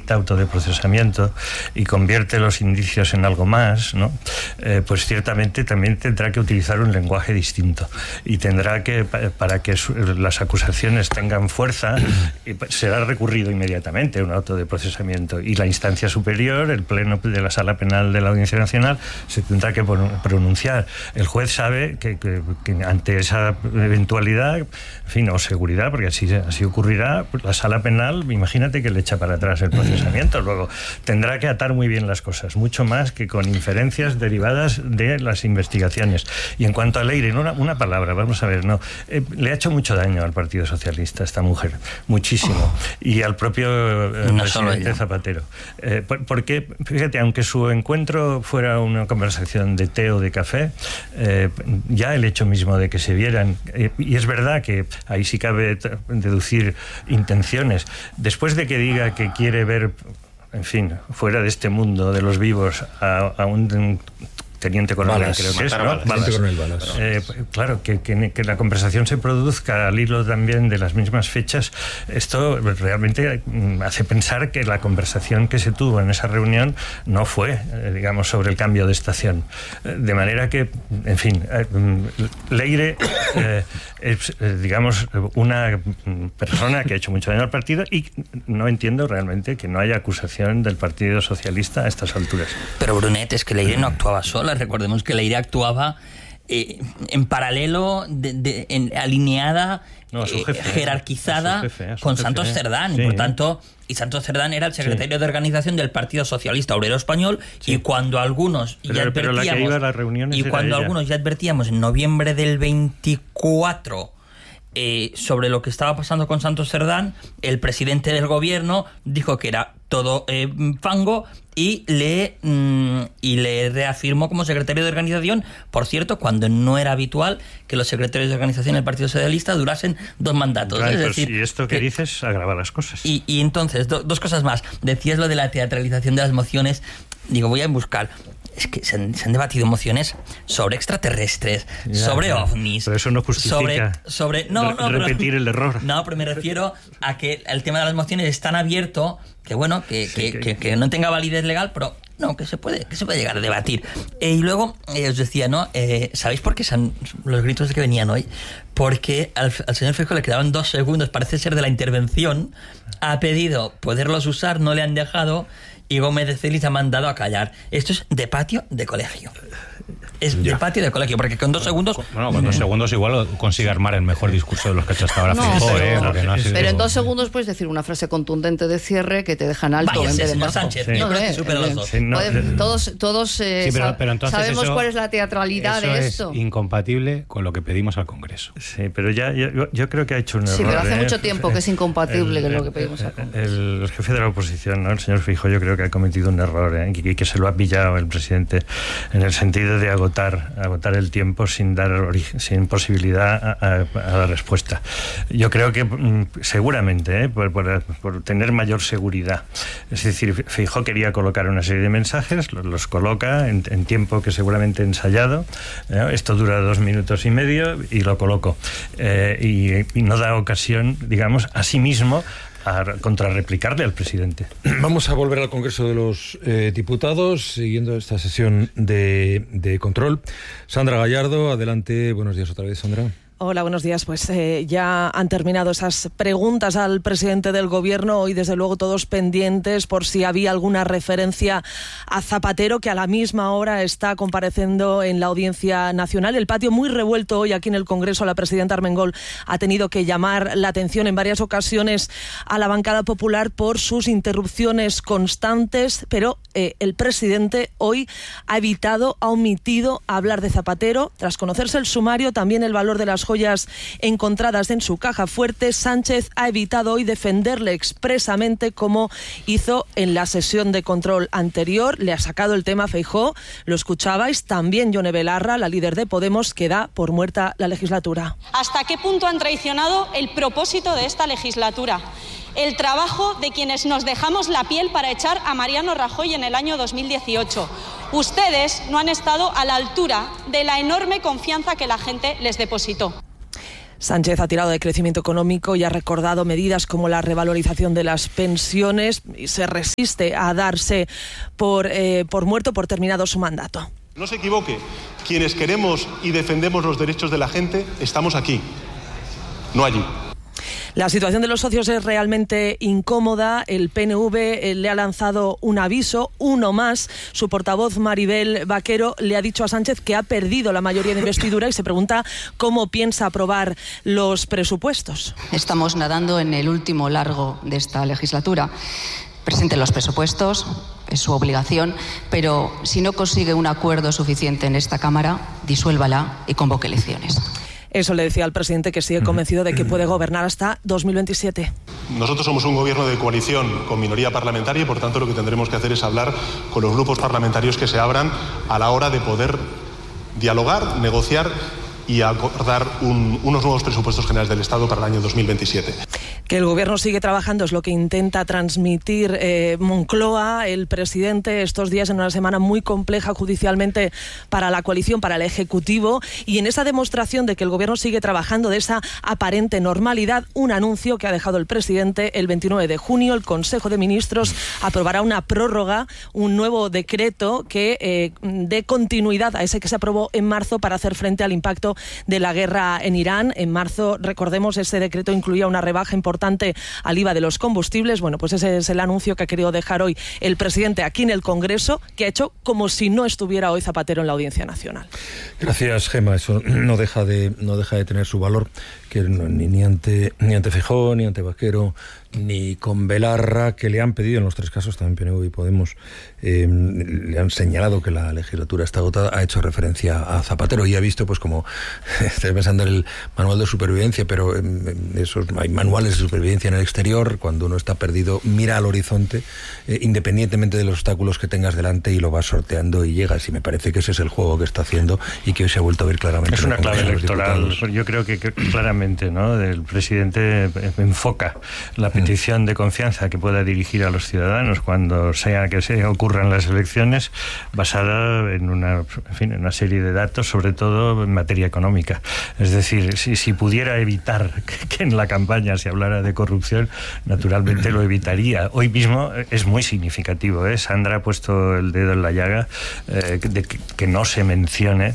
estricta autoprocesamiento y convierte los indicios en algo más, ¿no? Pues ciertamente también tendrá que utilizar un lenguaje distinto y tendrá que, para que las acusaciones tengan fuerza, será recurrido inmediatamente a un auto de procesamiento y la instancia superior, el pleno de la Sala Penal de la Audiencia Nacional, se tendrá que pronunciar. El juez sabe que ante esa eventualidad, en fin, o seguridad, porque así ocurrirá, la Sala Penal, imagínate que le echa para atrás el procesamiento. Luego tendrá que atar muy bien las cosas, mucho más que con inferencias derivadas de las investigaciones. Y en cuanto a Leire, una palabra, vamos a ver, le ha hecho mucho daño al Partido Socialista esta mujer, muchísimo, y al propio presidente Zapatero, porque fíjate, aunque su encuentro fuera una conversación de té o de café, ya el hecho mismo de que se vieran, y es verdad que ahí sí cabe deducir intenciones, después de que diga que quiere ver, en fin, fuera de este mundo de los vivos a un teniente coronel, Balas, creo que es, ¿no? Balas. Claro, que la conversación se produzca al hilo también de las mismas fechas, esto realmente hace pensar que la conversación que se tuvo en esa reunión no fue, digamos, sobre el cambio de estación. De manera que, en fin, Leire es, digamos, una persona que ha hecho mucho daño al partido y no entiendo realmente que no haya acusación del Partido Socialista a estas alturas. Pero Brunet, es que Leire no actuaba sola. Recordemos que Leire actuaba en paralelo, alineada, jerarquizada con Santos Cerdán. Sí. Por tanto, y Santos Cerdán era el secretario de organización del Partido Socialista Obrero Español. Sí. Y cuando algunos ya advertíamos en noviembre del 24 sobre lo que estaba pasando con Santos Cerdán, el presidente del gobierno dijo que era todo fango y le reafirmó como secretario de organización, por cierto, cuando no era habitual que los secretarios de organización del Partido Socialista durasen 2 mandatos. Claro, es decir, y esto que dices agrava las cosas. Y entonces, 2 cosas más. Decías lo de la teatralización de las mociones. Digo, voy a buscar. Es que se han debatido mociones sobre extraterrestres, sobre ovnis. Pero eso no justifica repetir el error. No, pero me refiero a que el tema de las mociones es tan abierto que, bueno, que no tenga validez legal, pero no, que se puede llegar a debatir. Y luego, os decía, ¿no? ¿Sabéis por qué son los gritos que venían hoy? Porque al señor Feijóo le quedaban 2 segundos, parece ser, de la intervención. Ha pedido poderlos usar, no le han dejado, y Gómez de Celis ha mandado a callar. Esto es de patio de colegio. Es de patio de colegio, porque con 2 segundos... Bueno, con 2 segundos igual consigue armar el mejor discurso de los que ha hecho hasta ahora Feijóo, pero en 2 segundos puedes decir una frase contundente de cierre que te dejan alto. Vaya, en vez de bajo. Sánchez, yo creo que supera los 2. Todos pero sabemos cuál es la teatralidad de esto. Es incompatible con lo que pedimos al Congreso. Sí, pero yo creo que ha hecho un error. Sí, pero hace mucho tiempo que es incompatible con lo que pedimos al Congreso. El jefe de la oposición, ¿no? El señor Feijóo, yo creo que ha cometido un error, y que se lo ha pillado el presidente, en el sentido de agotar el tiempo sin posibilidad a la respuesta. Yo creo que seguramente, por tener mayor seguridad, es decir, Feijóo quería colocar una serie de mensajes, los coloca en tiempo que seguramente ensayado, esto dura 2 minutos y medio y lo coloco, y no da ocasión, digamos, a sí mismo a contrarreplicarle al presidente. Vamos a volver al Congreso de los Diputados, siguiendo esta sesión de control. Sandra Gallardo, adelante. Buenos días otra vez, Sandra. Hola, buenos días. Pues ya han terminado esas preguntas al presidente del Gobierno. Hoy, desde luego, todos pendientes por si había alguna referencia a Zapatero, que a la misma hora está compareciendo en la Audiencia Nacional. El patio muy revuelto hoy aquí en el Congreso. La presidenta Armengol ha tenido que llamar la atención en varias ocasiones a la bancada popular por sus interrupciones constantes, pero el presidente hoy ha omitido hablar de Zapatero. Tras conocerse el sumario, también el valor de las joyas encontradas en su caja fuerte, Sánchez ha evitado hoy defenderle expresamente como hizo en la sesión de control anterior. Le ha sacado el tema a Feijóo, lo escuchabais, también Yone Belarra, la líder de Podemos, que da por muerta la legislatura. ¿Hasta qué punto han traicionado el propósito de esta legislatura? El trabajo de quienes nos dejamos la piel para echar a Mariano Rajoy en el año 2018. Ustedes no han estado a la altura de la enorme confianza que la gente les depositó. Sánchez ha tirado de crecimiento económico y ha recordado medidas como la revalorización de las pensiones y se resiste a darse por muerto, por terminado su mandato. No se equivoque, quienes queremos y defendemos los derechos de la gente estamos aquí, no allí. La situación de los socios es realmente incómoda. El PNV le ha lanzado un aviso, uno más. Su portavoz Maribel Vaquero le ha dicho a Sánchez que ha perdido la mayoría de investidura y se pregunta cómo piensa aprobar los presupuestos. Estamos nadando en el último largo de esta legislatura. Presente los presupuestos, es su obligación, pero si no consigue un acuerdo suficiente en esta Cámara, disuélvala y convoque elecciones. Eso le decía al presidente, que sigue convencido de que puede gobernar hasta 2027. Nosotros somos un gobierno de coalición con minoría parlamentaria y por tanto lo que tendremos que hacer es hablar con los grupos parlamentarios que se abran a la hora de poder dialogar, negociar y acordar unos nuevos presupuestos generales del Estado para el año 2027. Que el Gobierno sigue trabajando es lo que intenta transmitir Moncloa. El presidente estos días en una semana muy compleja judicialmente para la coalición, para el Ejecutivo, y en esa demostración de que el Gobierno sigue trabajando, de esa aparente normalidad, un anuncio que ha dejado el presidente: el 29 de junio el Consejo de Ministros aprobará una prórroga, un nuevo decreto que dé continuidad a ese que se aprobó en marzo para hacer frente al impacto de la guerra en Irán. En marzo, recordemos, ese decreto incluía una rebaja importante al IVA de los combustibles. Bueno, pues ese es el anuncio que ha querido dejar hoy el presidente aquí en el Congreso, que ha hecho como si no estuviera hoy Zapatero en la Audiencia Nacional. Gracias, Gemma. Eso no deja de tener su valor, que ni ante Feijóo, ni ante Vaquero, ni con Belarra, que le han pedido en los tres casos, también PNV y Podemos, le han señalado que la legislatura está agotada, ha hecho referencia a Zapatero y ha visto, pues como estoy pensando en el manual de supervivencia, pero hay manuales de supervivencia en el exterior. Cuando uno está perdido, mira al horizonte, independientemente de los obstáculos que tengas delante, y lo vas sorteando y llegas, y me parece que ese es el juego que está haciendo y que hoy se ha vuelto a ver claramente. Es una clave electoral, yo creo que claramente, ¿no? El presidente enfoca la petición de confianza que pueda dirigir a los ciudadanos cuando sea que se ocurran las elecciones, basada en una serie de datos, sobre todo en materia económica. Es decir, si pudiera evitar que en la campaña se hablara de corrupción, naturalmente lo evitaría. Hoy mismo es muy significativo, ¿eh? Sandra ha puesto el dedo en la llaga, de que no se mencione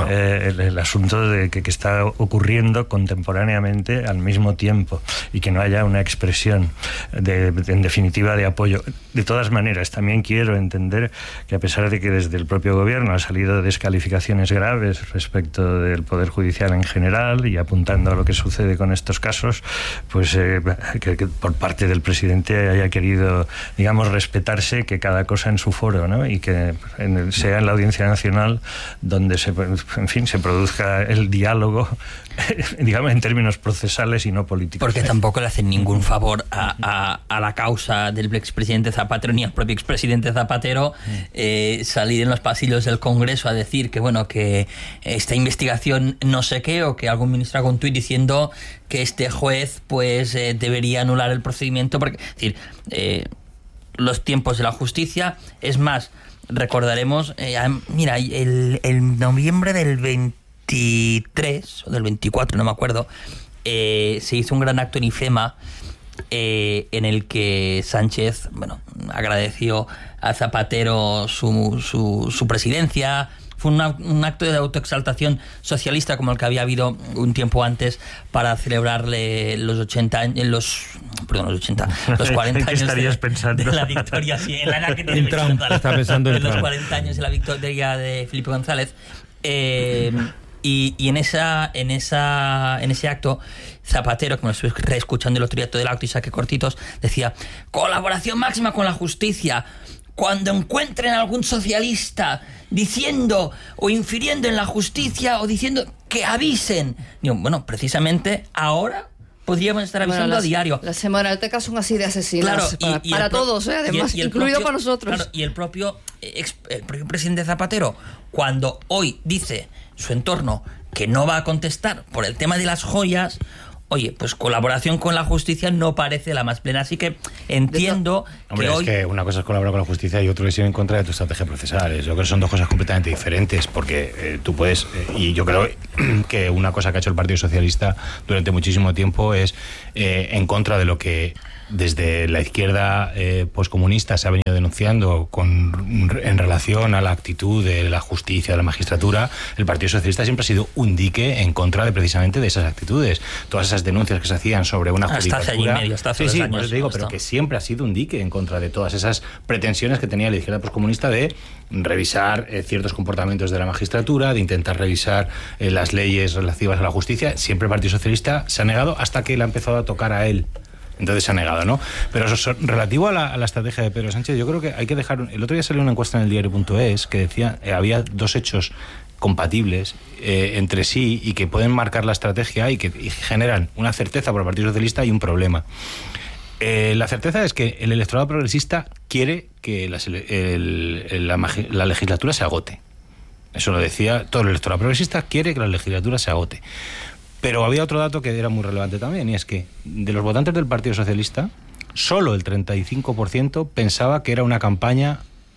el asunto de que está ocurriendo contemporáneamente al mismo tiempo, y que no haya una expresión en definitiva de apoyo. De todas maneras, también quiero entender que, a pesar de que desde el propio gobierno ha salido descalificaciones graves respecto del Poder Judicial en general, y apuntando a lo que sucede con estos casos, pues que por parte del presidente haya querido, digamos, respetarse que cada cosa en su foro, ¿no? Y que sea en la Audiencia Nacional donde se produzca el diálogo, digamos, en términos procesales y no políticos. Porque tampoco le hacen ningún favor a la causa del expresidente Zapatero ni al propio expresidente Zapatero salir en los pasillos del Congreso a decir que, bueno, que esta investigación no sé qué, o que algún ministro haga un tuit diciendo que este juez pues debería anular el procedimiento, porque, es decir, los tiempos de la justicia. Es más, recordaremos, mira, el noviembre del 23 o del 24, no me acuerdo, se hizo un gran acto en IFEMA en el que Sánchez, bueno, agradeció a Zapatero su presidencia. Fue un acto de autoexaltación socialista como el que había habido un tiempo antes para celebrarle los 40 años de la victoria, sí, en la que tiene Trump, está pensando en los 40 años de la victoria de Felipe González. Y en ese acto, Zapatero, como lo estuve reescuchando el otro día todo el acto y saqué cortitos, decía: colaboración máxima con la justicia. Cuando encuentren a algún socialista diciendo o infiriendo en la justicia o diciendo, que avisen. Digo, bueno, precisamente ahora podríamos estar avisando a diario. Las semanaltecas son así de asesinas, claro, para todos, además, incluido para nosotros. Claro, y el propio presidente Zapatero, cuando hoy dice su entorno que no va a contestar por el tema de las joyas, oye, pues colaboración con la justicia no parece la más plena. Así que entiendo Hombre, que es hoy... que una cosa es colaborar con la justicia y otro es ir en contra de tu estrategia procesal. Yo creo que son dos cosas completamente diferentes, porque tú puedes... y yo creo que una cosa que ha hecho el Partido Socialista durante muchísimo tiempo es en contra de lo que desde la izquierda poscomunista se ha venido denunciando en relación a la actitud de la justicia, de la magistratura. El Partido Socialista siempre ha sido un dique en contra de precisamente de esas actitudes. Todas esas denuncias que se hacían sobre una judicatura... Hasta hace año y medio, hasta hace 2 años. Pues digo, pero que siempre ha sido un dique en contra de todas esas pretensiones que tenía la izquierda poscomunista de revisar ciertos comportamientos de la magistratura, de intentar revisar las leyes relativas a la justicia. Siempre el Partido Socialista se ha negado hasta que le ha empezado a tocar a él. Entonces se ha negado, ¿no? Pero relativo a la estrategia de Pedro Sánchez, yo creo que hay que dejar... El otro día salió una encuesta en el diario.es que decía había 2 hechos compatibles entre sí y que pueden marcar la estrategia y que generan una certeza por el Partido Socialista y un problema. La certeza es que el electorado progresista quiere que la legislatura se agote. Eso lo decía todo el electorado progresista, quiere que la legislatura se agote. Pero había otro dato que era muy relevante también, y es que de los votantes del Partido Socialista, solo el 35% pensaba que era una campaña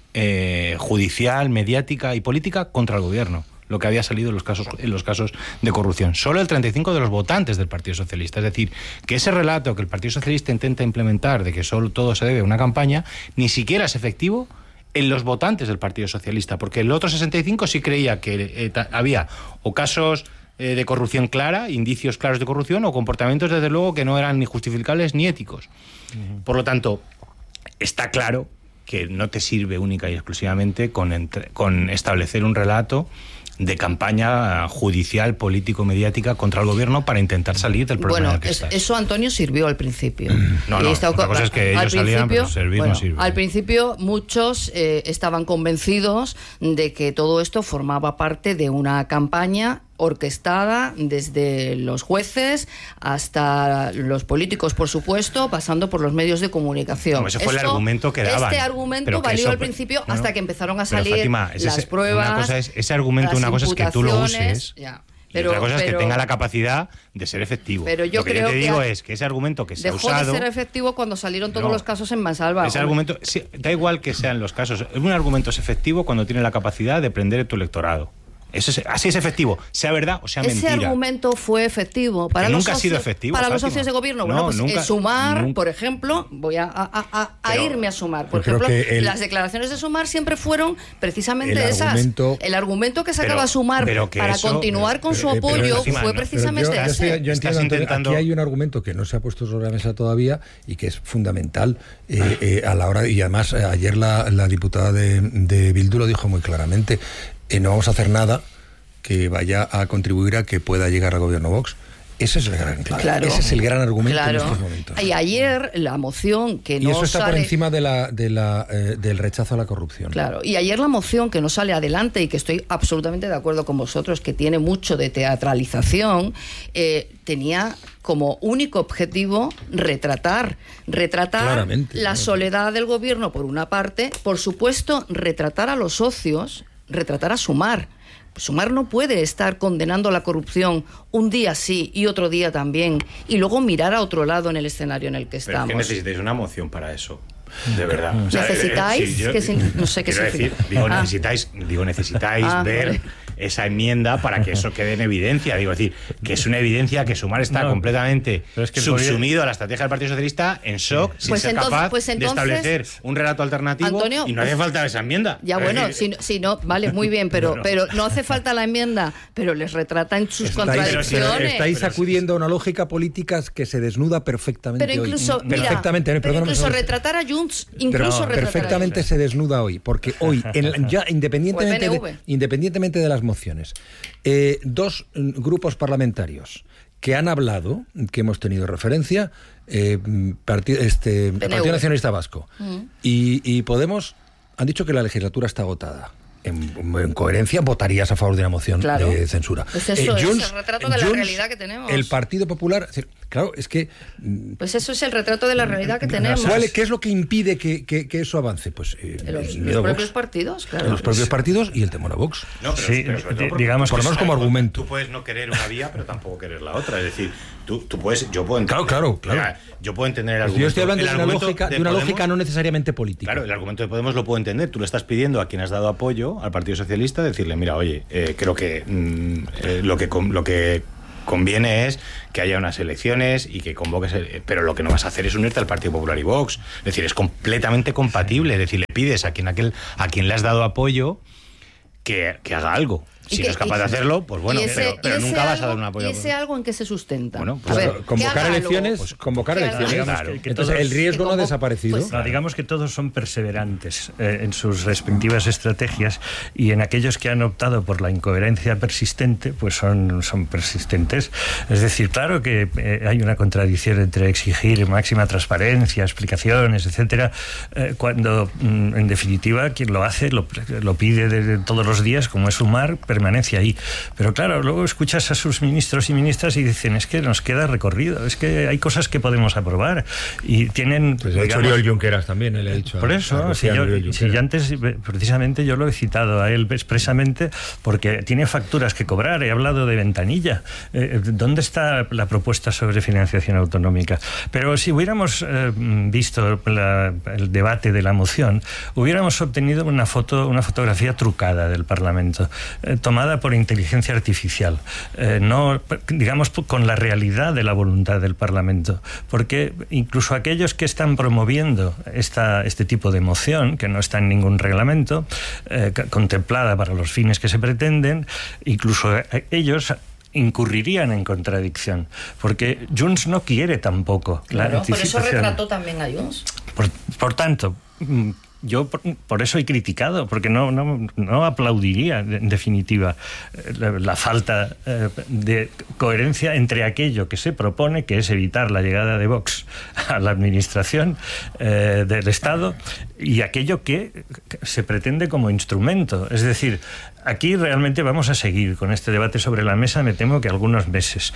judicial, mediática y política contra el gobierno, lo que había salido en los casos de corrupción. Solo el 35% de los votantes del Partido Socialista. Es decir, que ese relato que el Partido Socialista intenta implementar de que solo todo se debe a una campaña, ni siquiera es efectivo en los votantes del Partido Socialista, porque el otro 65% sí creía que había o casos de corrupción clara, indicios claros de corrupción, o comportamientos, desde luego, que no eran ni justificables ni éticos. Por lo tanto, está claro que no te sirve única y exclusivamente con establecer un relato de campaña judicial, político-mediática contra el gobierno para intentar salir del problema en el que estás. Eso, Antonio, sirvió al principio. Otra cosa es que ellos salían, pero servir no sirve. Al principio muchos estaban convencidos de que todo esto formaba parte de una campaña orquestada desde los jueces hasta los políticos, por supuesto, pasando por los medios de comunicación. No, ese fue el argumento que daban. Este argumento valió al principio hasta que empezaron a salir Fátima, las pruebas. Una cosa es ese argumento, una cosa es que tú lo uses. Pero, otra cosa es que tenga la capacidad de ser efectivo. Pero yo lo que creo yo te digo es que ese argumento que se ha usado... Dejó de ser efectivo cuando salieron todos los casos en Mansalva. Ese argumento, sí, da igual que sean los casos. Un argumento es efectivo cuando tiene la capacidad de prender tu electorado. Así es efectivo, sea verdad o sea mentira. Ese argumento fue efectivo para nunca ha sido efectivo para Fátima. Los socios de gobierno. Bueno, pues nunca, Sumar, por ejemplo, voy a irme a Sumar. Por ejemplo, las declaraciones de Sumar siempre fueron precisamente esas. El argumento que sacaba Sumar para continuar con su apoyo fue precisamente ese. Yo entiendo, aquí hay un argumento que no se ha puesto sobre la mesa todavía y que es fundamental a la hora, y además ayer la diputada de Bildu lo dijo muy claramente. No vamos a hacer nada que vaya a contribuir a que pueda llegar al gobierno Vox. Ese es el gran, ese es el gran argumento en estos momentos. Y ayer la moción que no y eso está sale... por encima del rechazo a la corrupción. Claro, y ayer la moción que no sale adelante, y que estoy absolutamente de acuerdo con vosotros, que tiene mucho de teatralización, tenía como único objetivo retratar la soledad del gobierno por una parte, por supuesto retratar a los socios, retratar a Sumar. Sumar no puede estar condenando la corrupción un día sí y otro día también, y luego mirar a otro lado en el escenario en el que estamos. ¿Pero es que necesitáis una moción para eso? De verdad. O sea, ¿necesitáis? No sé qué significa. Necesitáis ver... Vale. Esa enmienda para que eso quede en evidencia. Digo, es decir, que es una evidencia que Sumar está completamente subsumido a la subsumido a la Partido Socialista, en shock, sin ser capaz de establecer un relato alternativo, Antonio, y no hace falta esa enmienda. Ya bueno, si no, vale, muy bien, pero no hace falta la enmienda, pero les retrata en sus contradicciones. Estáis acudiendo a una lógica política que se desnuda perfectamente pero incluso, hoy. Perfectamente, incluso retratar a Junts, perfectamente se desnuda hoy, porque hoy, ya independientemente de las mociones, 2 grupos parlamentarios que han hablado, que hemos tenido referencia, Partido Nacionalista Vasco y Podemos, han dicho que la legislatura está agotada. En coherencia, votarías a favor de una moción de censura. Pues eso es el retrato de la realidad que tenemos. El Partido Popular, Claro, es que... Pues eso es el retrato de la realidad que tenemos. ¿Qué es lo que impide que eso avance? Pues los propios partidos, claro. Los propios partidos y el temor a Vox. No, pero digamos por lo menos como argumento. Tú puedes no querer una vía, pero tampoco querer la otra. Es decir, tú puedes... Yo puedo entender... Claro. Yo puedo entender el Pues argumento. yo estoy hablando de una Podemos, lógica no necesariamente política. Claro, el argumento de Podemos lo puedo entender. Tú le estás pidiendo a quien has dado apoyo, al Partido Socialista, decirle, mira, oye, creo que lo que conviene es que haya unas elecciones y que convoques, pero lo que no vas a hacer es unirte al Partido Popular y Vox. Es decir, es completamente compatible. Es decir, le pides a quien le has dado apoyo que haga algo. Si no es capaz de hacerlo, pues bueno, pero nunca vas a dar un apoyo. ¿Y ese algo en qué se sustenta? Bueno, pues a ver, convocar elecciones. Claro. Entonces, el riesgo no ha desaparecido. Pues, digamos que todos son perseverantes en sus respectivas estrategias, y en aquellos que han optado por la incoherencia persistente, pues son persistentes. Es decir, claro que hay una contradicción entre exigir máxima transparencia, explicaciones, etcétera, cuando en definitiva quien lo hace lo pide todos los días, como es Sumar, permanencia ahí. Pero claro, luego escuchas a sus ministros y ministras y dicen, es que nos queda recorrido, es que hay cosas que podemos aprobar, y tienen... Pues de hecho Oriol Junqueras también, le ha dicho. Por eso, si yo antes, precisamente yo lo he citado a él expresamente, porque tiene facturas que cobrar. He hablado de ventanilla. ¿Dónde está la propuesta sobre financiación autonómica? Pero si hubiéramos visto el debate de la moción, hubiéramos obtenido una fotografía trucada del Parlamento, tomada por inteligencia artificial, no, digamos, con la realidad de la voluntad del Parlamento, porque incluso aquellos que están promoviendo este tipo de moción, que no está en ningún reglamento, contemplada para los fines que se pretenden, incluso ellos incurrirían en contradicción, porque Junts no quiere tampoco la anticipación. Por eso retrató también a Junts. Por tanto, yo por eso he criticado, porque no aplaudiría, en definitiva, la falta de coherencia entre aquello que se propone, que es evitar la llegada de Vox a la administración del Estado, y aquello que se pretende como instrumento. Es decir, aquí realmente vamos a seguir con este debate sobre la mesa, me temo que algunos meses.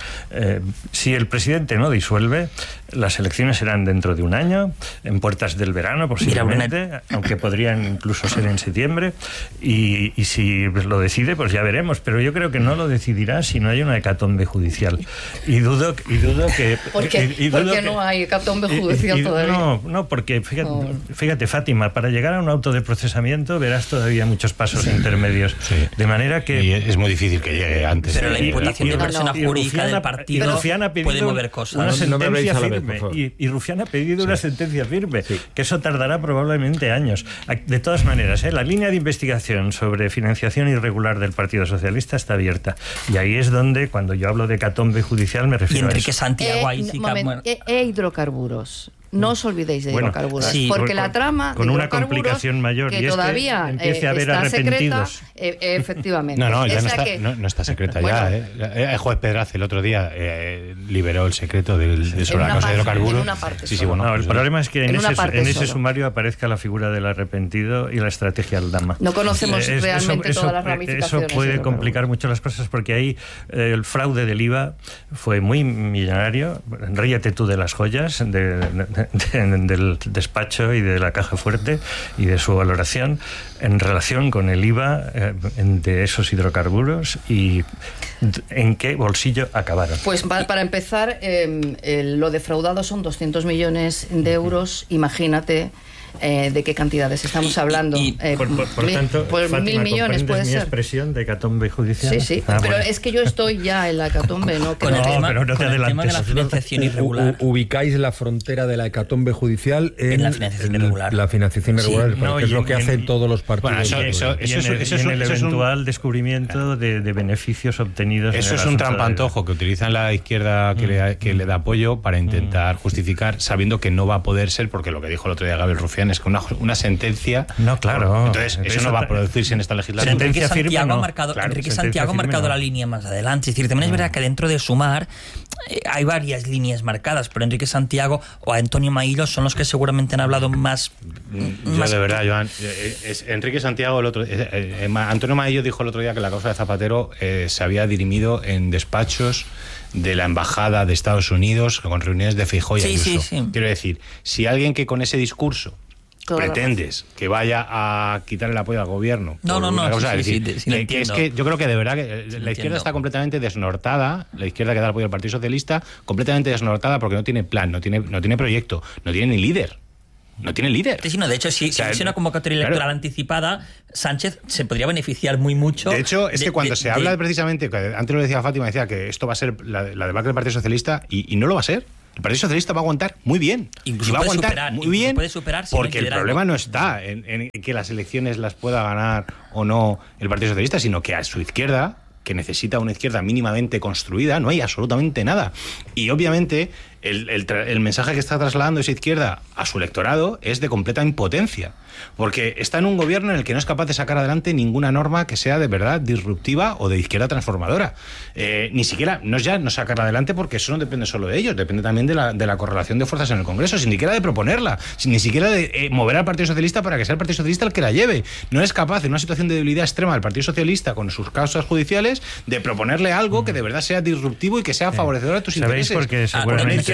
Si el presidente no disuelve, las elecciones serán dentro de un año, en puertas del verano posiblemente, aunque podrían incluso ser en septiembre, y si lo decide, pues ya veremos, pero yo creo que no lo decidirá si no hay una hecatombe judicial. Y dudo que... ¿Por qué no hay hecatombe judicial todavía? No, porque fíjate, Fátima, para llegar a un auto de procesamiento verás todavía muchos pasos intermedios. Sí. De manera que... Y es muy difícil que llegue antes. Pero la imputación de persona jurídica del partido puede mover cosas. Una sentencia firme. Y Rufián ha pedido una sentencia firme, que eso tardará probablemente años. De todas maneras, la línea de investigación sobre financiación irregular del Partido Socialista está abierta. Y ahí es donde, cuando yo hablo de hecatombe judicial, me refiero a eso. Y Enrique Santiago ahí sí que... hidrocarburos. No os olvidéis de hidrocarburos, porque la trama con una complicación mayor, que y todavía empiece a haber arrepentidos. Secreta, efectivamente. No, ya no está secreta ya. El juez Pedraz el otro día liberó el secreto sobre la cosa de hidrocarburos. El problema es que en ese sumario aparezca la figura del arrepentido y la estrategia Aldama. No conocemos realmente todas las ramificaciones. Eso puede complicar mucho las cosas, porque ahí el fraude del IVA fue muy millonario. Ríete tú de las joyas del despacho y de la caja fuerte y de su valoración en relación con el IVA de esos hidrocarburos, y en qué bolsillo acabaron. Pues para empezar, lo defraudado son 200 millones de euros. Imagínate de qué cantidades estamos hablando. Por tanto, pues Fátima, 1.000 millones puede mi ser. Expresión de hecatombe judicial. Sí, pero bueno. Es que yo estoy ya en la hecatombe, ¿no? Con el tema de la financiación irregular. Ubicáis la frontera de la hecatombe judicial en la financiación irregular. La financiación irregular, porque es lo que hacen todos los partidos. Eso es el eventual descubrimiento de beneficios obtenidos. Eso es un trampantojo que utilizan la izquierda que le da apoyo para intentar justificar, sabiendo que no va a poder ser, porque lo que dijo el otro día Gabriel Rufián es que una sentencia... No, claro. Entonces, eso no va a producirse en esta legislatura. Enrique Santiago ha marcado la línea más adelante. Es decir, también es verdad que dentro de Sumar hay varias líneas marcadas, pero Enrique Santiago o Antonio Maillo son los que seguramente han hablado más... De verdad, Joan, Enrique Santiago, Antonio Maillo dijo el otro día que la causa de Zapatero se había dirimido en despachos de la embajada de Estados Unidos con reuniones de Feijóo y Ayuso. Sí. Quiero decir, si alguien que con ese discurso pretendes que vaya a quitar el apoyo al gobierno. Es que yo creo que de verdad que la izquierda está completamente desnortada, la izquierda que da apoyo al Partido Socialista, completamente desnortada porque no tiene plan, no tiene proyecto, no tiene ni líder. No tiene líder. Sí, no, de hecho, si hubiese una convocatoria electoral anticipada, Sánchez se podría beneficiar muy mucho. De hecho, es que cuando se habla precisamente, antes lo decía Fátima, decía que esto va a ser la debacle del Partido Socialista, y no lo va a ser. El Partido Socialista va a aguantar muy bien. Incluso y va a aguantar superar, muy bien puede superar porque el problema no está en que las elecciones las pueda ganar o no el Partido Socialista, sino que a su izquierda, que necesita una izquierda mínimamente construida, no hay absolutamente nada. Y obviamente el mensaje que está trasladando esa izquierda a su electorado es de completa impotencia, porque está en un gobierno en el que no es capaz de sacar adelante ninguna norma que sea de verdad disruptiva o de izquierda transformadora. Ni siquiera, no sacarla adelante, porque eso no depende solo de ellos, depende también de la correlación de fuerzas en el Congreso, sin siquiera de proponerla, ni siquiera de mover al Partido Socialista para que sea el Partido Socialista el que la lleve. No es capaz, en una situación de debilidad extrema del Partido Socialista con sus causas judiciales, de proponerle algo que de verdad sea disruptivo y que sea favorecedor a tus intereses. ¿Sabéis por qué? Seguramente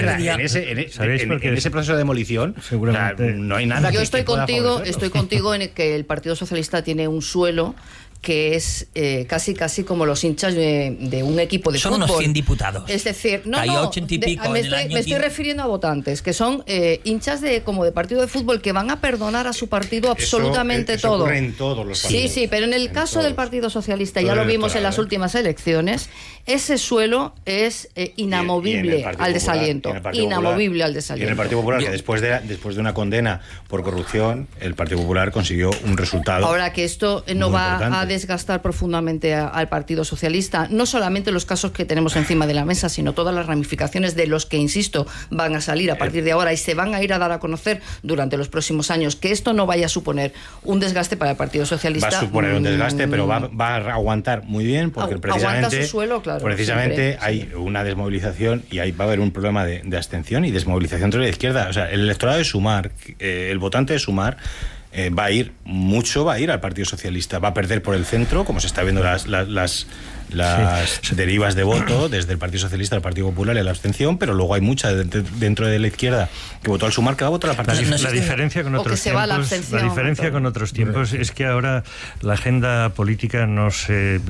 en ese proceso de demolición, no hay nada Yo que estoy contigo en que el Partido Socialista tiene un suelo que es casi como los hinchas de un equipo de fútbol. Son unos 100 diputados. Es decir, me estoy refiriendo a votantes, que son hinchas como de partido de fútbol, que van a perdonar a su partido absolutamente eso todo. Ocurre en todos los partidos. Sí, pero en el caso del Partido Socialista, ya lo vimos en las últimas elecciones, ese suelo es inamovible al desaliento. Inamovible al desaliento. Y en el Partido Popular, que después de una condena por corrupción, el Partido Popular consiguió un resultado. Ahora que esto no va a desgastar profundamente al Partido Socialista, no solamente los casos que tenemos encima de la mesa, sino todas las ramificaciones de los que, insisto, van a salir a partir de ahora y se van a ir a dar a conocer durante los próximos años, que esto no vaya a suponer un desgaste para el Partido Socialista. Va a suponer un desgaste, pero va a aguantar muy bien, porque precisamente, su suelo, claro, siempre hay una desmovilización y ahí va a haber un problema de abstención y desmovilización entre la izquierda. O sea, el electorado de Sumar, el votante de Sumar, va a ir al Partido Socialista, va a perder por el centro, como se está viendo las derivas de voto desde el Partido Socialista al Partido Popular y a la abstención, pero luego hay mucha dentro de la izquierda que votó al Sumar que va a votar al Partido Socialista. La diferencia con otros tiempos es que ahora la agenda política no se,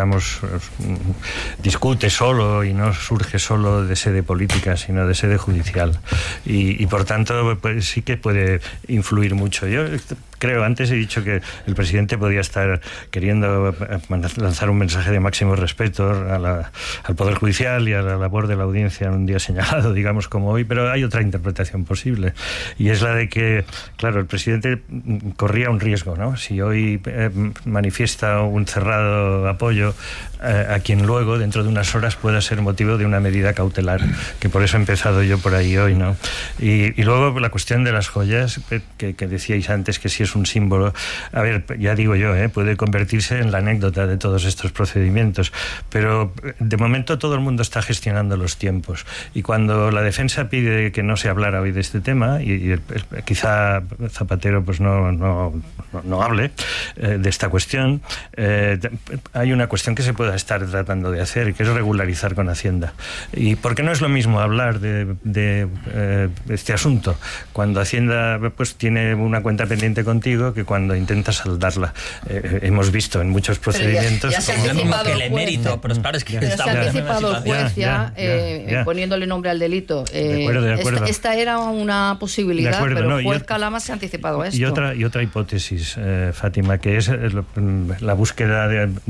discute solo y no surge solo de sede política, sino de sede judicial, y por tanto pues, sí que puede influir mucho. Yo creo, antes he dicho que el presidente podía estar queriendo lanzar un mensaje de máximo respeto al Poder Judicial y a la labor de la audiencia en un día señalado, digamos como hoy, pero hay otra interpretación posible, y es la de que, claro, el presidente corría un riesgo, ¿no? Si hoy manifiesta un cerrado apoyo a quien luego, dentro de unas horas, pueda ser motivo de una medida cautelar, que por eso he empezado yo por ahí hoy, ¿no? Y luego la cuestión de las joyas, que decíais antes, que si es un símbolo, a ver, ya digo yo, puede convertirse en la anécdota de todos estos procedimientos, pero de momento todo el mundo está gestionando los tiempos, y cuando la defensa pide que no se hablara hoy de este tema, y quizá Zapatero pues no hable de esta cuestión, hay una cuestión que se pueda estar tratando de hacer, que es regularizar con Hacienda. ¿Y por qué no es lo mismo hablar de este asunto cuando Hacienda pues tiene una cuenta pendiente contigo que cuando intentas saldarla? Hemos visto en muchos procedimientos ya se ha anticipado que el emérito, pero claro, es que se ha anticipado el juez poniéndole nombre al delito. De acuerdo. Esta era una posibilidad, pero el juez Calama se ha anticipado a esto. Y otra hipótesis, Fátima, que es la búsqueda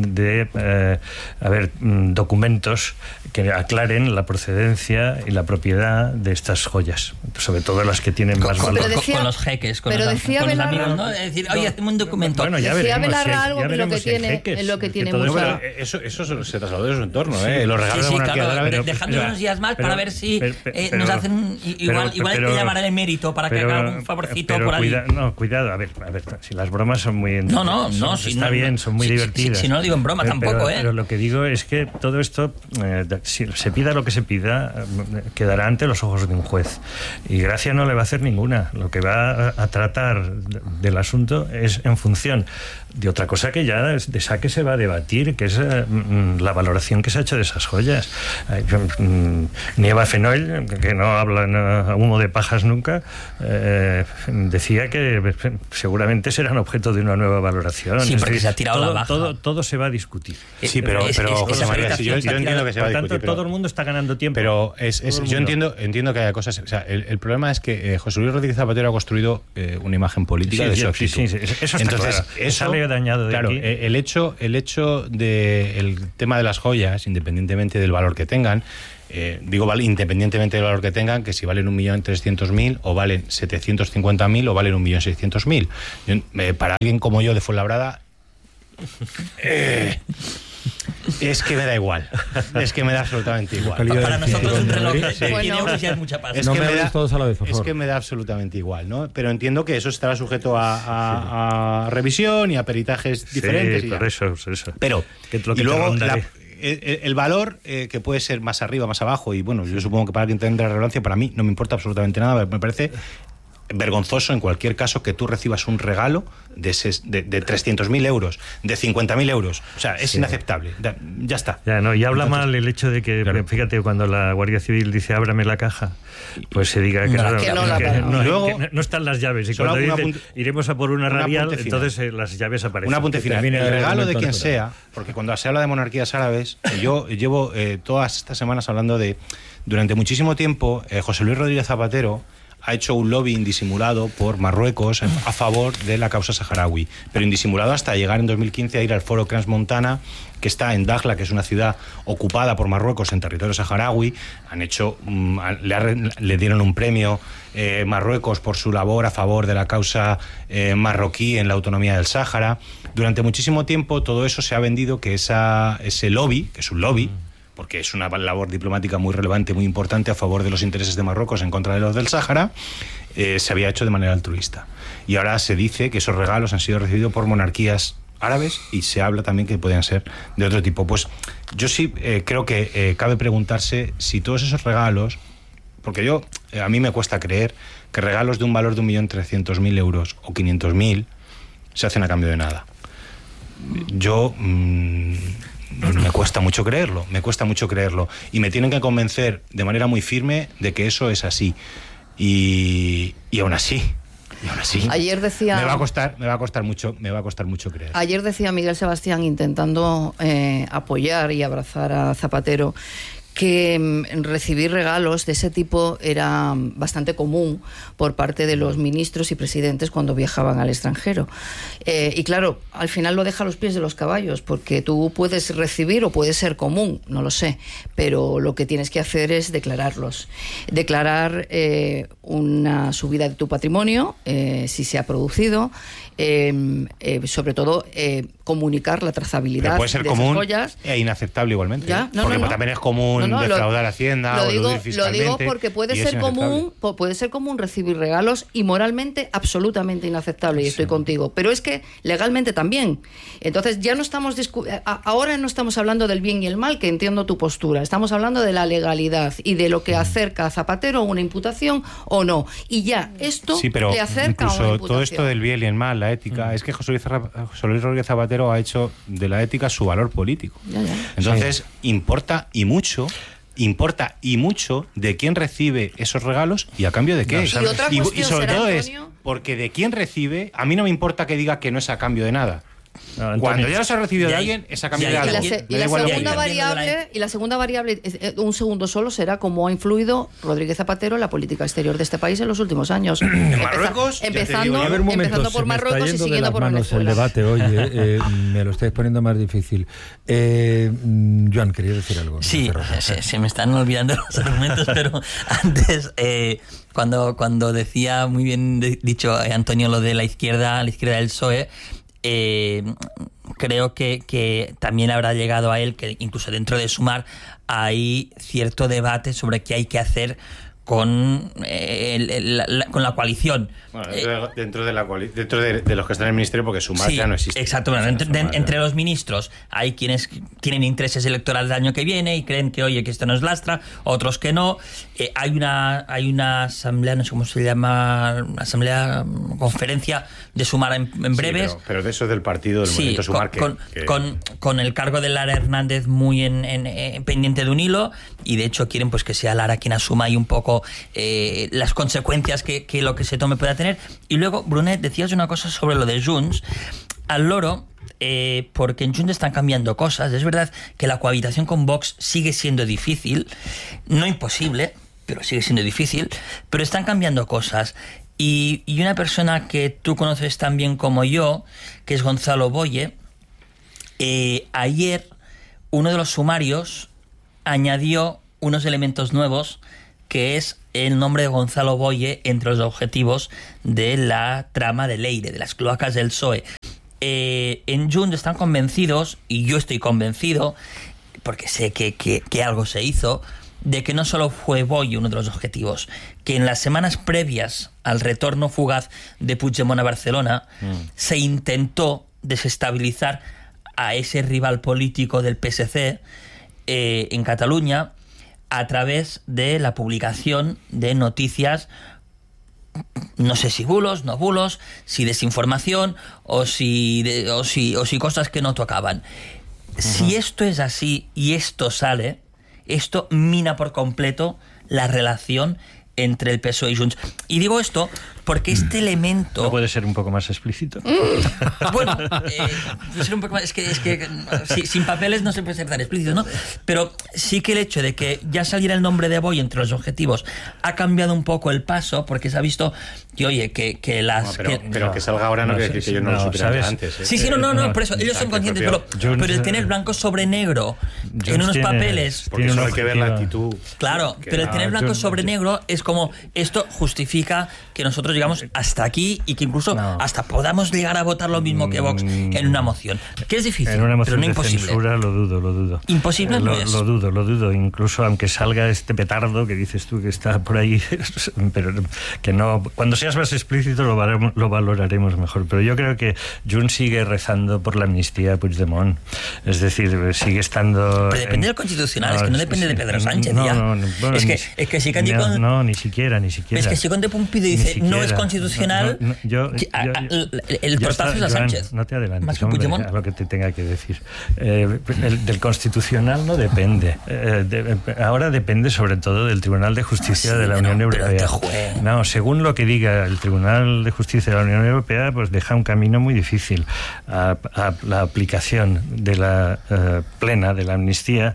de documentos que aclaren la procedencia y la propiedad de estas joyas, sobre todo las que tienen más valor. Con los jeques, con los amigos, ¿no? Es decir, oye, hacemos un documento. Bueno, ya veremos. Belarra algo en lo que tiene mucha... Eso se trasladó de su entorno, los regalos de monarquía. Dejando unos días más para ver si nos hacen... Igual hay que llamar al emérito para que haga un favorcito por ahí. Cuidado, a ver, si las bromas son muy... Está bien, son muy divertidas. Si no lo digo en broma tampoco, Pero lo que digo es que todo esto, si se pida lo que se pida, quedará ante los ojos de un juez. Y gracia no le va a hacer ninguna. Lo que va a tratar de del asunto es en función de otra cosa que ya de saque se va a debatir, que es la valoración que se ha hecho de esas joyas. Nieva Fenoll, que no habla a humo de pajas nunca, decía que seguramente serán objeto de una nueva valoración. Sí, porque se ha tirado la baja. Todo se va a discutir. Sí, pero José María, yo entiendo que se va a discutir. Por tanto, todo el mundo está ganando tiempo. Pero yo entiendo que haya cosas. O sea, el problema es que José Luis Rodríguez Zapatero ha construido una imagen política de su actitud. Sí, eso está entonces, claro. Eso sale dañado de claro, aquí. El hecho del tema de las joyas, independientemente del valor que tengan, independientemente del valor que tengan, que si valen 1.300.000 o valen 750.000 o valen 1.600.000. Para alguien como yo de Fuenlabrada, es que me da igual. Es que me da absolutamente igual. Para nosotros un reloj de 100 euros ya es mucha pasta. Es que me da absolutamente igual, ¿no? Pero entiendo que eso estará sujeto a revisión y a peritajes diferentes. Por eso. Pero, y luego el valor que puede ser más arriba, más abajo, y bueno, yo supongo que para quien tendrá relevancia, para mí no me importa absolutamente nada, me parece vergonzoso en cualquier caso que tú recibas un regalo de 300.000 euros, de 50.000 euros. O sea, es inaceptable. Ya está. Y habla mal el hecho de que, claro, fíjate, cuando la Guardia Civil dice ábrame la caja, pues se diga que no están las llaves. Y cuando dicen iremos a por una radial, entonces las llaves aparecen. Un apunte final. El regalo de quien sea, porque cuando se habla de monarquías árabes, yo llevo todas estas semanas hablando durante muchísimo tiempo, José Luis Rodríguez Zapatero ha hecho un lobby indisimulado por Marruecos a favor de la causa saharaui, pero indisimulado hasta llegar en 2015 a ir al foro Crans-Montana, que está en Dakhla, que es una ciudad ocupada por Marruecos en territorio saharaui. Le dieron un premio Marruecos por su labor a favor de la causa marroquí en la autonomía del Sáhara. Durante muchísimo tiempo todo eso se ha vendido que ese lobby, que es un lobby, porque es una labor diplomática muy relevante, muy importante a favor de los intereses de Marruecos en contra de los del Sáhara, se había hecho de manera altruista. Y ahora se dice que esos regalos han sido recibidos por monarquías árabes y se habla también que podían ser de otro tipo. Pues yo sí creo que cabe preguntarse si todos esos regalos, porque a mí me cuesta creer que regalos de un valor de 1.300.000 euros o 500.000 se hacen a cambio de nada. Me cuesta mucho creerlo, y me tienen que convencer de manera muy firme de que eso es así, y aún así ayer decía, me va a costar mucho creer. Ayer decía Miguel Sebastián, intentando apoyar y abrazar a Zapatero, que recibir regalos de ese tipo era bastante común por parte de los ministros y presidentes cuando viajaban al extranjero. Y claro, al final lo deja a los pies de los caballos, porque tú puedes recibir o puede ser común, no lo sé, pero lo que tienes que hacer es declararlos. Declarar una subida de tu patrimonio, si se ha producido, sobre todo comunicar la trazabilidad puede ser de común esas joyas. E inaceptable igualmente. Porque también es común defraudar a Hacienda o eludir fiscalmente. Lo digo porque puede ser común recibir regalos y moralmente absolutamente inaceptable, y estoy contigo. Pero es que legalmente también. Entonces ya no estamos ahora no estamos hablando del bien y el mal, que entiendo tu postura. Estamos hablando de la legalidad y de lo que acerca a Zapatero a una imputación o no. Y ya esto le acerca a una imputación. Todo esto del bien y el mal, la ética, es que José Luis Rodríguez Zapatero ha hecho de la ética su valor político. Entonces, importa y mucho de quién recibe esos regalos y a cambio de qué. Y sobre todo Antonio, es porque de quién recibe, a mí no me importa que diga que no es a cambio de nada. Cuando ya los ha recibido de alguien, es a cambio de algo. Y la segunda variable, un segundo solo, será cómo ha influido Rodríguez Zapatero en la política exterior de este país en los últimos años. En Marruecos, empezando por Marruecos y siguiendo por Venezuela. El debate, oye, me lo estáis poniendo más difícil. Joan, quería decir algo. Sí, se me están olvidando los argumentos, pero antes, cuando decía muy bien dicho Antonio lo de la izquierda del PSOE, creo que también habrá llegado a él que incluso dentro de Sumar hay cierto debate sobre qué hay que hacer con la coalición. Bueno, dentro de los que están en el ministerio, porque Sumar ya no existe. Exacto. Bueno, entre los ministros hay quienes tienen intereses electorales del año que viene y creen que, oye, que esto nos lastra, otros que no. Hay una asamblea, no sé cómo se llama, conferencia de Sumar en breves. Sí, pero de eso del partido del movimiento Sumar con el cargo de Lara Hernández muy en pendiente de un hilo, y de hecho quieren pues que sea Lara quien asuma ahí un poco las consecuencias que lo que se tome pueda tener. Y luego, Brunet, decías una cosa sobre lo de Junts al loro, porque en Junts están cambiando cosas. Es verdad que la cohabitación con Vox sigue siendo difícil, no imposible, pero sigue siendo difícil, pero están cambiando cosas. Y una persona que tú conoces tan bien como yo, que es Gonzalo Boye, ayer uno de los sumarios añadió unos elementos nuevos, que es el nombre de Gonzalo Boye entre los objetivos de la trama de Leire, de las cloacas del PSOE. En Junts están convencidos, y yo estoy convencido, porque sé que algo se hizo, de que no solo fue Boye uno de los objetivos, que en las semanas previas al retorno fugaz de Puigdemont a Barcelona se intentó desestabilizar a ese rival político del PSC en Cataluña a través de la publicación de noticias, no sé si bulos, no bulos, si desinformación o si cosas que no tocaban. Si esto es así y esto sale, esto mina por completo la relación entre el PSOE y Junts. Y digo esto porque este elemento... ¿No puede ser un poco más explícito? Bueno, ser un poco más, es que sin papeles no se puede ser tan explícito, ¿no? Pero sí que el hecho de que ya saliera el nombre de Boye entre los objetivos ha cambiado un poco el paso, porque se ha visto que, oye, que las... Pero que salga ahora no quiere decir que yo no lo supiera antes. Sí, no, por eso, ellos son conscientes, pero el tener blanco sobre negro en unos papeles... Porque eso hay que ver la actitud... Claro, pero el tener blanco sobre negro es como, esto justifica que nosotros llegamos hasta aquí y que incluso hasta podamos llegar a votar lo mismo que Vox en una moción. Que es difícil, en una moción pero no de imposible. Censura lo dudo. Imposible no es. Lo dudo. Incluso aunque salga este petardo que dices tú que está por ahí, pero que no... Cuando seas más explícito lo valoraremos mejor. Pero yo creo que Junts sigue rezando por la amnistía a Puigdemont. Es decir, sigue estando... Pero depende del Constitucional, es que no depende de Pedro Sánchez ya. Bueno, es que si Candy ni siquiera. Es que si Conde Pumpido dice no es constitucional, el portazo es a Sánchez. No te adelantes, hombre, a lo que te tenga que decir. Del Constitucional no depende. Ahora depende sobre todo del Tribunal de Justicia de la Unión Europea. No, según lo que diga el Tribunal de Justicia de la Unión Europea, pues deja un camino muy difícil a la aplicación de la plena de la amnistía,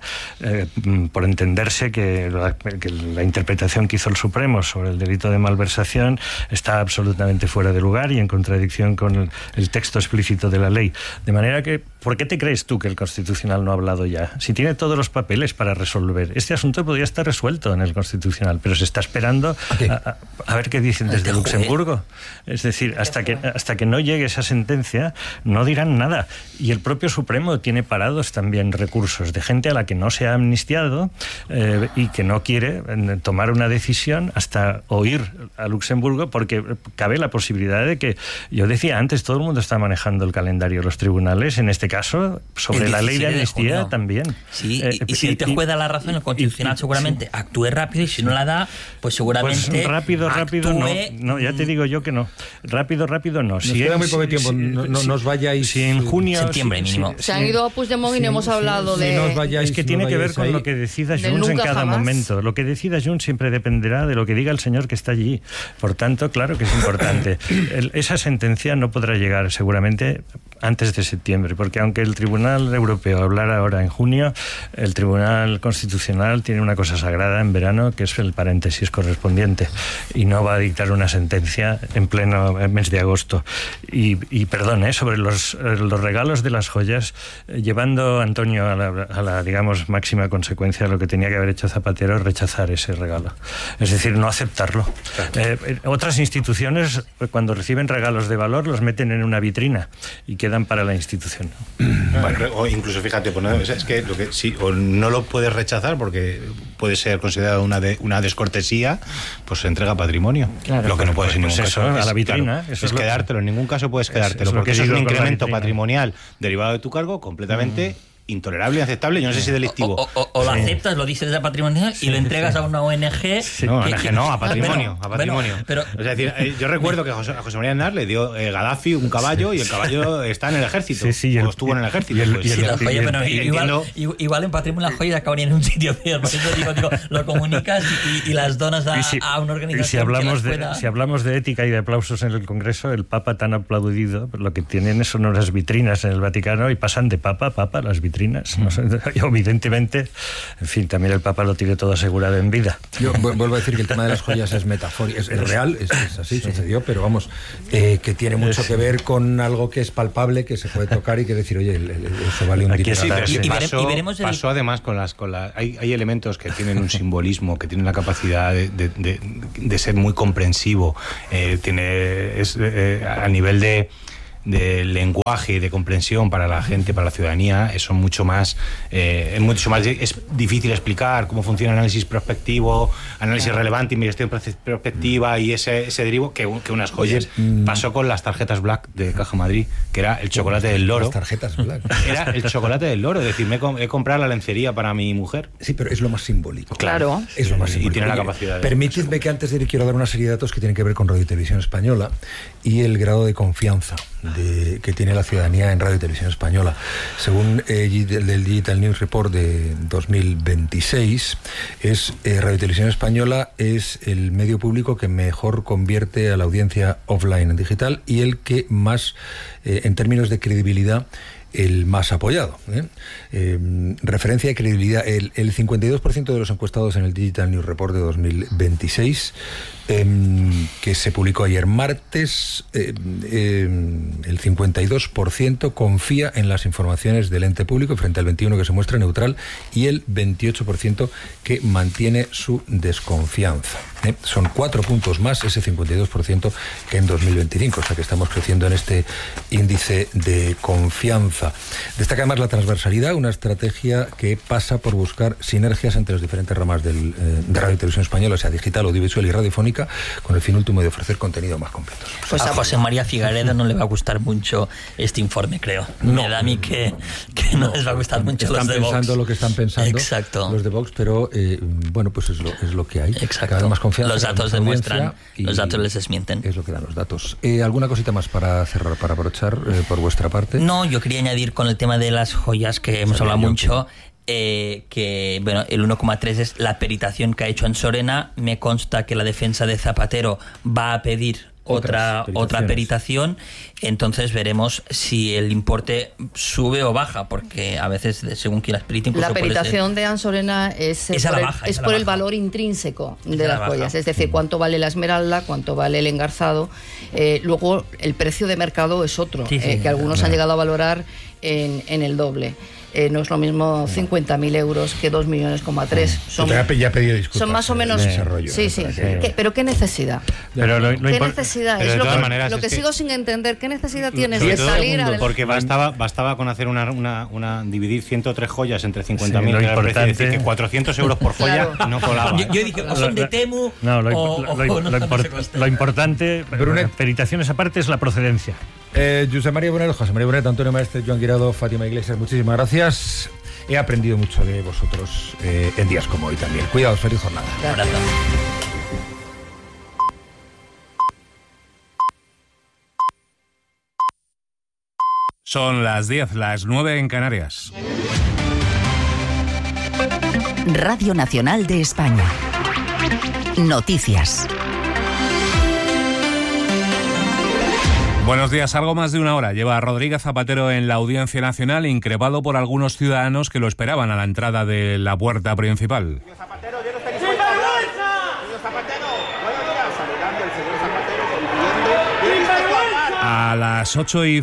por entenderse que la interpretación que hizo el Supremo sobre el delito de malversación está absolutamente fuera de lugar y en contradicción con el texto explícito de la ley. De manera que, ¿por qué te crees tú que el Constitucional no ha hablado ya? Si tiene todos los papeles para resolver. Este asunto podría estar resuelto en el Constitucional, pero se está esperando a ver qué dicen desde Luxemburgo. Es decir, hasta que no llegue esa sentencia, no dirán nada. Y el propio Supremo tiene parados también recursos de gente a la que no se ha amnistiado y que no quiere tomar una decisión hasta oír a Luxemburgo, porque cabe la posibilidad de que, yo decía antes, todo el mundo está manejando el calendario de los tribunales, en este caso, sobre la ley de amnistía también. Sí, y si te juega la razón, el Constitucional seguramente actúe rápido, y si no la da, pues seguramente pues rápido no, ya te digo yo que no. Rápido no. Nos queda muy poco tiempo, no os vayáis. Si en junio... Septiembre mínimo. Se han ido a Puigdemont y no hemos hablado de... No os vayáis, es que tiene que ver con lo que decida Junts en cada momento. Lo que decida Junts siempre dependerá de lo que diga el señor que está allí. Por tanto, claro que es importante. Esa sentencia no podrá llegar seguramente antes de septiembre, porque aunque el Tribunal Europeo hablara ahora en junio, el Tribunal Constitucional tiene una cosa sagrada en verano, que es el paréntesis correspondiente, y no va a dictar una sentencia en pleno mes de agosto. Y perdón, sobre los regalos de las joyas, llevando a Antonio a la digamos, máxima consecuencia, lo que tenía que haber hecho Zapatero es rechazar ese regalo. Es decir, no aceptarlo. Otras instituciones, cuando reciben regalos de valor, los meten en una vitrina y quedan quedan para la institución. Bueno, o incluso, fíjate, pues no, es que lo que sí, o no lo puedes rechazar porque puede ser considerado una descortesía, pues se entrega patrimonio. Claro, lo que no puedes en ningún caso a la vitrina. Claro, es quedártelo, en ningún caso puedes quedártelo, porque eso es un incremento patrimonial derivado de tu cargo completamente intolerable, inaceptable, yo no sé si delictivo. O lo aceptas, lo dices de patrimonial y lo entregas a una ONG. No, a patrimonio. Pero, es decir, yo recuerdo que a José María Aznar le dio Gaddafi un caballo y el caballo está en el ejército. O estuvo en el ejército. Igual en patrimonio las joyas acabarían en un sitio peor. Por eso digo, lo comunicas y las donas a una organización. Y si hablamos de ética y de aplausos en el Congreso, el Papa tan aplaudido, lo que tienen son unas vitrinas en el Vaticano y pasan de Papa a Papa las vitrinas. No sé, evidentemente, en fin, también el Papa lo tiene todo asegurado en vida. Yo vuelvo a decir que el tema de las joyas es metafórico, es real, es así, sucedió, pero vamos, que tiene mucho que ver con algo que es palpable, que se puede tocar y que decir, oye, eso vale un dinero. Sí, pero pasó además con las hay elementos que tienen un simbolismo, que tienen la capacidad de ser muy comprensivo, a nivel de lenguaje y de comprensión para la gente, para la ciudadanía, son mucho más es difícil explicar cómo funciona el análisis prospectivo, análisis relevante, investigación prospectiva y ese derivo que unas joyas. Pasó con las tarjetas Black de Caja Madrid, que era el chocolate del loro. Las tarjetas Black. Era el chocolate del loro, es decir, he comprado la lencería para mi mujer. Sí, pero es lo más simbólico. Claro. Es lo más simbólico. Y tiene la capacidad de... Permitidme que antes de ir quiero dar una serie de datos que tienen que ver con Radio y Televisión Española y el grado de confianza que tiene la ciudadanía en Radio y Televisión Española. Según el Digital News Report de 2026, Radio y Televisión Española es el medio público que mejor convierte a la audiencia offline en digital y el que más, en términos de credibilidad, el más apoyado. Referencia de credibilidad, el 52% de los encuestados en el Digital News Report de 2026, que se publicó ayer martes, el 52% confía en las informaciones del ente público frente al 21% que se muestra neutral y el 28% que mantiene su desconfianza. Son 4 puntos más ese 52% que en 2025, o sea que estamos creciendo en este índice de confianza. Destaca además la transversalidad, una estrategia que pasa por buscar sinergias entre las diferentes ramas de Radio y Televisión Española, o sea, digital, audiovisual y radiofónica, con el fin último de ofrecer contenido más completo. Pues a José María Figaredo no le va a gustar mucho este informe, creo. Me da a mí que no les va a gustar mucho los de Vox. Están pensando lo que están pensando. Exacto. Los de Vox, pero bueno, pues es lo que hay. Exacto. Cada vez más confianza. Los datos demuestran, los datos les desmienten. Es lo que dan los datos. ¿Alguna cosita más para cerrar, para aprovechar por vuestra parte? No, yo quería añadir con el tema de las joyas, que hemos hablado mucho, que bueno, el 1,3 es la peritación que ha hecho Ansorena. Me consta que la defensa de Zapatero va a pedir otra peritación, entonces veremos si el importe sube o baja, porque a veces según quien las perita, incluso la peritación de Ansorena es por el valor intrínseco de las joyas, es decir, cuánto vale la esmeralda, cuánto vale el engarzado. Luego el precio de mercado es otro, que algunos han llegado a valorar en el doble. No es lo mismo 50.000 euros que 2,3 millones. Ya he pedido disculpas. Son más o menos. Sí. Pero ¿qué necesidad? ¿Qué necesidad? Es lo que sigo sin entender. ¿Qué necesidad tienes de salir adelante? Porque bastaba con hacer dividir 103 joyas entre 50.000, es decir, que 400 euros por joya no colaba. Yo dije, o son de Temu. Lo importante, peritaciones aparte, es la procedencia. José María Bonet, Antonio Maestre, Joan Guirado, Fátima Iglesias, muchísimas gracias. He aprendido mucho de vosotros en días como hoy también. Cuidaos, feliz jornada. Gracias. Son las 10, las 9 en Canarias. Radio Nacional de España. Noticias. Buenos días. Algo más de una hora lleva a Rodríguez Zapatero en la Audiencia Nacional, increpado por algunos ciudadanos que lo esperaban a la entrada de la puerta principal. Señor Zapatero, yo no estoy dispuesto a hablar. Señor Zapatero, buenos días. Saludando al señor Zapatero, concluyendo. A A las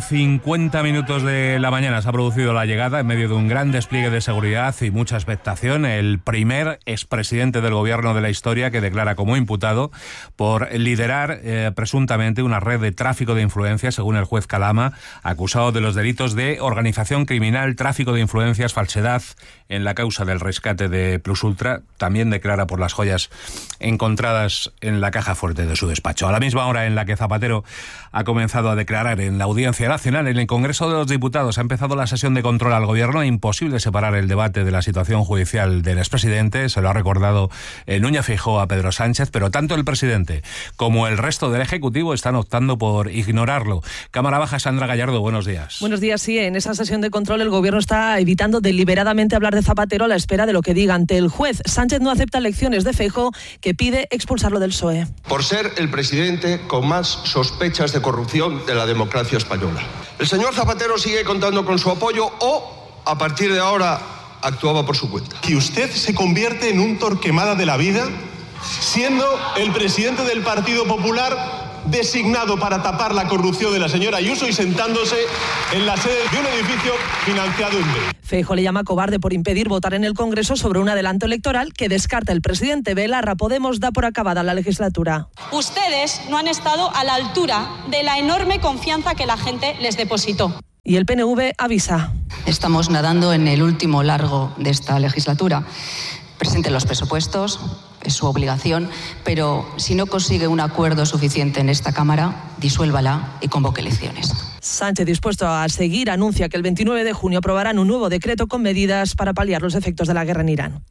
8:50 de la mañana se ha producido la llegada, en medio de un gran despliegue de seguridad y mucha expectación, el primer expresidente del gobierno de la historia que declara como imputado por liderar presuntamente una red de tráfico de influencias, según el juez Calama, acusado de los delitos de organización criminal, tráfico de influencias, falsedad en la causa del rescate de Plus Ultra. También declara por las joyas encontradas en la caja fuerte de su despacho. A la misma hora en la que Zapatero ha comenzado a declarar en la Audiencia Nacional, en el Congreso de los Diputados ha empezado la sesión de control al Gobierno. Imposible separar el debate de la situación judicial del expresidente, se lo ha recordado Núñez Feijóo a Pedro Sánchez, pero tanto el presidente como el resto del Ejecutivo están optando por ignorarlo. Cámara Baja, Sandra Gallardo, buenos días. Buenos días, sí, en esa sesión de control el Gobierno está evitando deliberadamente hablar de Zapatero a la espera de lo que diga ante el juez. Sánchez no acepta lecciones de Feijóo, que pide expulsarlo del PSOE. Por ser el presidente con más sospechas de corrupción de la democracia española. El señor Zapatero sigue contando con su apoyo o, a partir de ahora, actuaba por su cuenta. Que usted se convierte en un Torquemada de la vida, siendo el presidente del Partido Popular designado para tapar la corrupción de la señora Ayuso y sentándose en la sede de un edificio financiado en B. Feijóo le llama cobarde por impedir votar en el Congreso sobre un adelanto electoral que descarta el presidente. Belarra, Podemos da por acabada la legislatura. Ustedes no han estado a la altura de la enorme confianza que la gente les depositó. Y el PNV avisa. Estamos nadando en el último largo de esta legislatura. Presenten los presupuestos, es su obligación, pero si no consigue un acuerdo suficiente en esta Cámara, disuélvala y convoque elecciones. Sánchez, dispuesto a seguir, anuncia que el 29 de junio aprobarán un nuevo decreto con medidas para paliar los efectos de la guerra en Irán.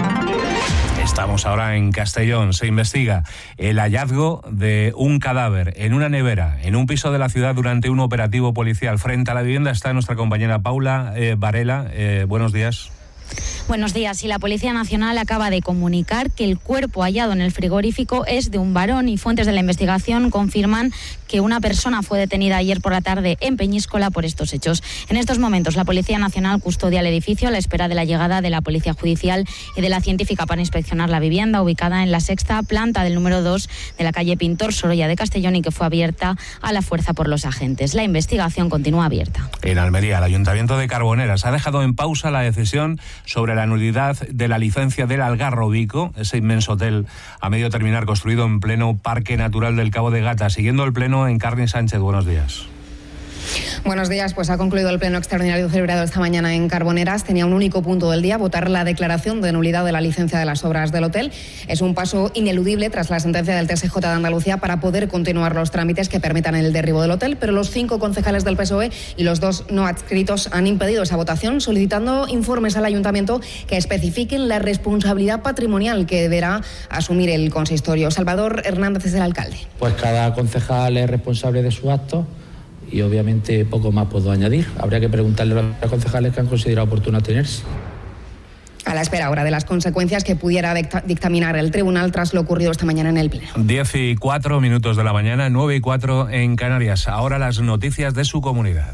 Estamos ahora en Castellón. Se investiga el hallazgo de un cadáver en una nevera, en un piso de la ciudad durante un operativo policial. Frente a la vivienda está nuestra compañera Paula Varela. Buenos días. Buenos días. Y la Policía Nacional acaba de comunicar que el cuerpo hallado en el frigorífico es de un varón y fuentes de la investigación confirman que una persona fue detenida ayer por la tarde en Peñíscola por estos hechos. En estos momentos la Policía Nacional custodia el edificio a la espera de la llegada de la Policía Judicial y de la científica para inspeccionar la vivienda ubicada en la sexta planta del número 2 de la calle Pintor Sorolla de Castellón y que fue abierta a la fuerza por los agentes. La investigación continúa abierta. En Almería, el Ayuntamiento de Carboneras ha dejado en pausa la decisión sobre la nulidad de la licencia del Algarrobico, ese inmenso hotel a medio terminar construido en pleno Parque Natural del Cabo de Gata. Siguiendo el pleno, Encarni Sánchez, buenos días. Buenos días, pues ha concluido el pleno extraordinario celebrado esta mañana en Carboneras. Tenía un único punto del día, votar la declaración de nulidad de la licencia de las obras del hotel. Es un paso ineludible tras la sentencia del TSJ de Andalucía para poder continuar los trámites que permitan el derribo del hotel, pero los 5 concejales del PSOE y los 2 no adscritos han impedido esa votación, solicitando informes al ayuntamiento que especifiquen la responsabilidad patrimonial que deberá asumir el consistorio. Salvador Hernández es el alcalde. Pues cada concejal es responsable de sus actos y obviamente poco más puedo añadir. Habría que preguntarle a los concejales que han considerado oportuno tenerse. A la espera ahora de las consecuencias que pudiera dictaminar el tribunal tras lo ocurrido esta mañana en el pleno. 10:04 de la mañana, 9:04 en Canarias. Ahora las noticias de su comunidad.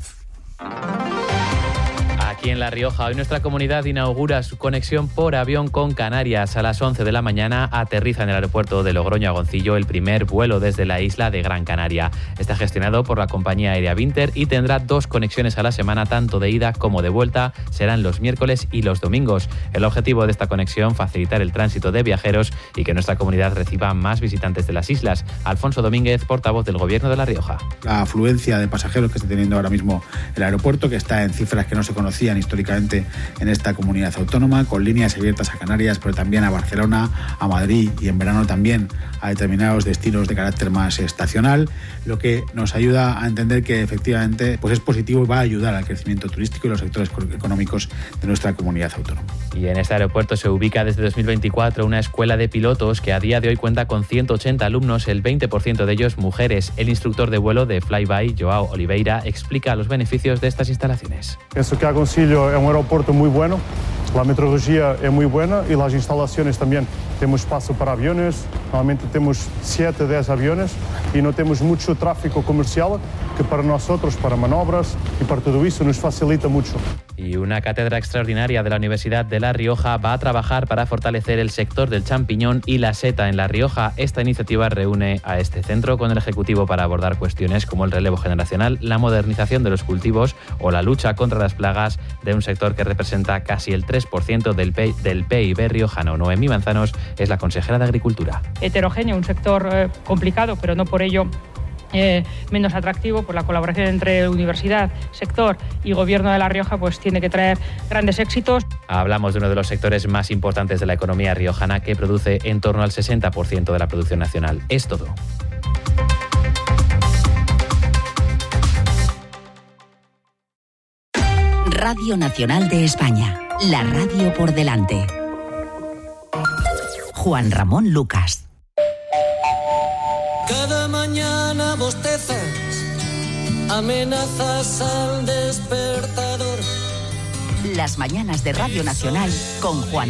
Aquí en La Rioja, hoy nuestra comunidad inaugura su conexión por avión con Canarias. A las 11 de la mañana aterriza en el aeropuerto de Logroño-Agoncillo el primer vuelo desde la isla de Gran Canaria. Está gestionado por la compañía aérea Vinter y tendrá 2 conexiones a la semana, tanto de ida como de vuelta. Serán los miércoles y los domingos. El objetivo de esta conexión, facilitar el tránsito de viajeros y que nuestra comunidad reciba más visitantes de las islas. Alfonso Domínguez, portavoz del Gobierno de La Rioja. La afluencia de pasajeros que está teniendo ahora mismo el aeropuerto, que está en cifras que no se conocían históricamente en esta comunidad autónoma, con líneas abiertas a Canarias, pero también a Barcelona, a Madrid y en verano también a determinados destinos de carácter más estacional, lo que nos ayuda a entender que efectivamente pues es positivo y va a ayudar al crecimiento turístico y los sectores económicos de nuestra comunidad autónoma. Y en este aeropuerto se ubica desde 2024 una escuela de pilotos que a día de hoy cuenta con 180 alumnos, el 20% de ellos mujeres. El instructor de vuelo de Flyby, Joao Oliveira, explica los beneficios de estas instalaciones. Pienso que Agoncillo es un aeropuerto muy bueno, La meteorología es muy buena y las instalaciones también. Tenemos espacio para aviones, normalmente tenemos 7, 10 aviones y no tenemos mucho tráfico comercial que para nosotros, para manobras y para todo eso nos facilita mucho. Y una cátedra extraordinaria de la Universidad de La Rioja va a trabajar para fortalecer el sector del champiñón y la seta en La Rioja. Esta iniciativa reúne a este centro con el Ejecutivo para abordar cuestiones como el relevo generacional, la modernización de los cultivos o la lucha contra las plagas de un sector que representa casi el 3% del PIB riojano. Noemí Manzanos es la consejera de Agricultura. Heterogéneo, un sector complicado, pero no por ello menos atractivo. Pues la colaboración entre universidad, sector y gobierno de La Rioja pues tiene que traer grandes éxitos. Hablamos de uno de los sectores más importantes de la economía riojana, que produce en torno al 60% de la producción nacional. Es todo. Radio Nacional de España, la radio por delante. Juan Ramón Lucas. Cada mañana bostezas, amenazas al despertador. Las mañanas de Radio Nacional con Juan